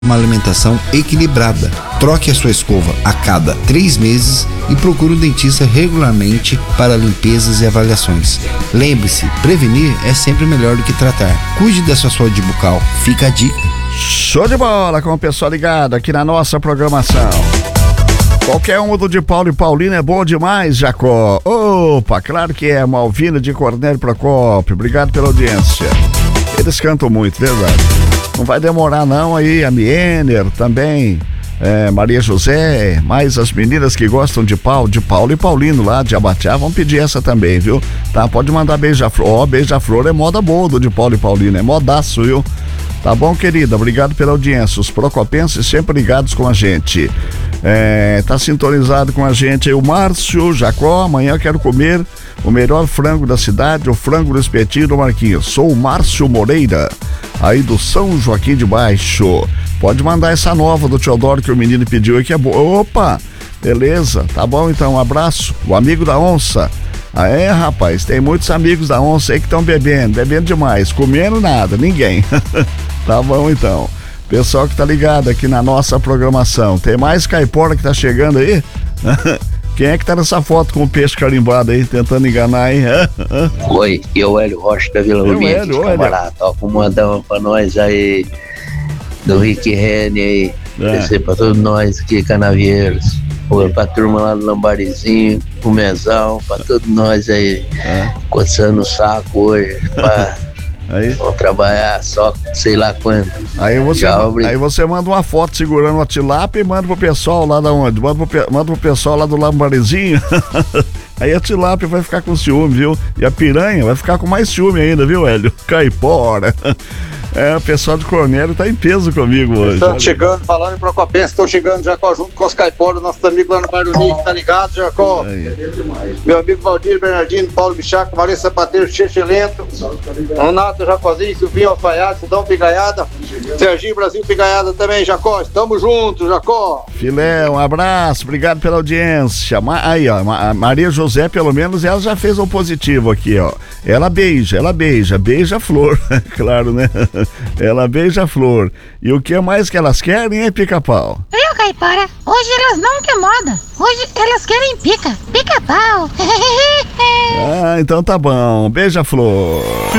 uma alimentação equilibrada. Troque a sua escova a cada 3 meses e procure um dentista regularmente para limpezas e avaliações. Lembre-se, prevenir é sempre melhor do que tratar. Cuide da sua saúde bucal. Fica a dica. Show de bola com o pessoal ligado aqui na nossa programação. Qualquer um do de Paulo e Paulina é bom demais, Jacó. Opa, claro que é. Malvina de Cornélio Procópio. Obrigado pela audiência. Eles cantam muito, verdade. Não vai demorar não aí, a Miener também, Maria José, mais as meninas que gostam de Paulo e Paulino lá de Abatiá vão pedir essa também, viu? Tá, pode mandar Beija-Flor. Beija-Flor é moda boa do de Paulo e Paulino, é modaço, viu? Tá bom, querida? Obrigado pela audiência. Os procopenses sempre ligados com a gente. Tá sintonizado com a gente aí o Márcio Jacó. Amanhã eu quero comer o melhor frango da cidade, o frango do espetinho do Marquinhos. Sou o Márcio Moreira, aí do São Joaquim de Baixo. Pode mandar essa nova do Teodoro que o menino pediu aí que é boa. Opa, beleza, tá bom então, um abraço. O amigo da onça. Rapaz, tem muitos amigos da onça aí que estão bebendo demais, comendo nada, ninguém. Tá bom então. Pessoal que tá ligado aqui na nossa programação, tem mais caipora que tá chegando aí? Quem é que tá nessa foto com o peixe carimbado aí, tentando enganar, hein? Oi, eu, Hélio Rocha da Vila Rubinho, camarada. Ó, mandar uma pra nós aí, do Rick Rene aí, descer pra todos nós aqui, Canavieiros. Pra turma lá do Lambarizinho, pro Mezal, pra todos nós aí, coçando o saco hoje, vamos trabalhar só sei lá quando. Aí você manda uma foto segurando uma tilápia e manda pro pessoal lá da onde? Manda pro pessoal lá do Lambarizinho. Aí a tilápia vai ficar com ciúme, viu? E a piranha vai ficar com mais ciúme ainda, viu, Hélio? Caipora. O pessoal de Cornélio tá em peso comigo hoje. Estão chegando, falando em Procopense, estão chegando, Jacó, junto com os caiporas, nossos amigos lá no Bairro Nick, tá ligado, Jacó? Meu amigo Valdir Bernardino, Paulo Bichaco, Maurício Sapateiro, Cheche Lento, Renato Jacozinho, Silvinho Alfaiate, Sidão Pigaiada, Serginho Brasil Pigaiada também, Jacó, estamos juntos, Jacó. Filé, um abraço, obrigado pela audiência. Aí, ó, a Maria José, pelo menos, ela já fez um positivo aqui, ó. Ela beija flor, claro, né? Ela beija flor. E o que mais que elas querem é pica-pau. Viu, caipora? Hoje elas não querem moda. Hoje elas querem pica-pau. Então tá bom. Beija-flor.